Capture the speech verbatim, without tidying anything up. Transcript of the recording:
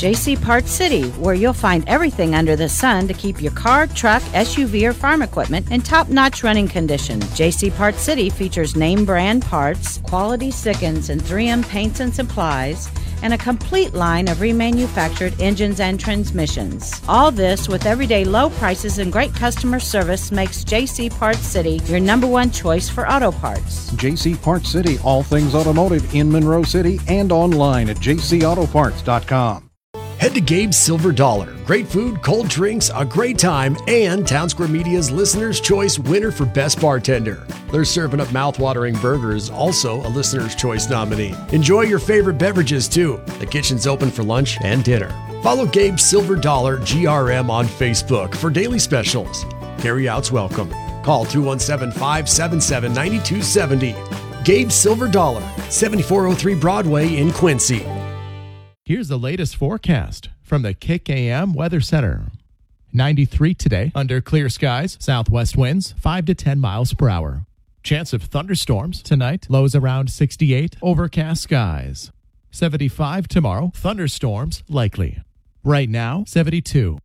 J C Parts City, where you'll find everything under the sun to keep your car, truck, S U V, or farm equipment in top-notch running condition. J C Parts City features name brand parts, quality stick-ins, and three M paints and supplies, and a complete line of remanufactured engines and transmissions. All this with everyday low prices and great customer service makes J C Parts City your number one choice for auto parts. J C Parts City, all things automotive in Monroe City and online at j c auto parts dot com. Head to Gabe's Silver Dollar. Great food, cold drinks, a great time, and Town Square Media's Listener's Choice winner for Best Bartender. They're serving up mouth-watering burgers, also a Listener's Choice nominee. Enjoy your favorite beverages, too. The kitchen's open for lunch and dinner. Follow Gabe's Silver Dollar G R M on Facebook for daily specials. Carry-outs welcome. Call two one seven, five seven seven, nine two seven zero. Gabe's Silver Dollar, seventy-four oh three Broadway in Quincy. Here's the latest forecast from the Kick A M Weather Center. ninety-three today, under clear skies, southwest winds five to ten miles per hour. Chance of thunderstorms tonight, lows around sixty-eight, overcast skies. seventy-five tomorrow, thunderstorms likely. Right now, seventy-two.